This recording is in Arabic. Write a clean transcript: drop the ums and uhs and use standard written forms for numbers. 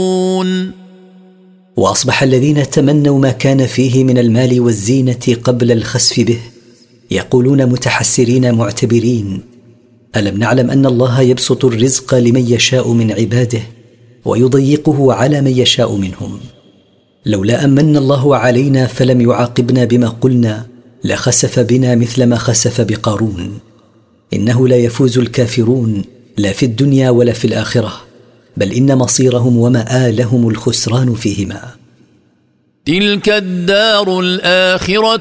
وأصبح الذين تمنوا ما كان فيه من المال والزينة قبل الخسف به يقولون متحسرين معتبرين: ألم نعلم أن الله يبسط الرزق لمن يشاء من عباده ويضيقه على من يشاء منهم؟ لولا أمن الله علينا فلم يعاقبنا بما قلنا لخسف بنا مثل ما خسف بقارون. إنه لا يفوز الكافرون لا في الدنيا ولا في الآخرة، بل إن مصيرهم ومآلهم الخسران فيهما. تلك الدار الآخرة